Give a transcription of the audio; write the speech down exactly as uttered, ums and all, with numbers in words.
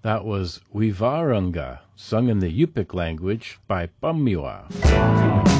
That was Wivaranga, sung in the Yupik language by Pamiwa.